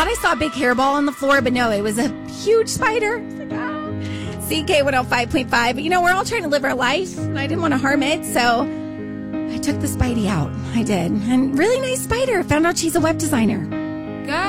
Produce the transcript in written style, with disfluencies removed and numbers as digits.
thought I saw a big hairball on the floor, but no, it was a huge spider. I was like, oh. CK105.5. But, we're all trying to live our life, and I didn't want to harm it, so I took the Spidey out. I did. And really nice spider. Found out she's a web designer.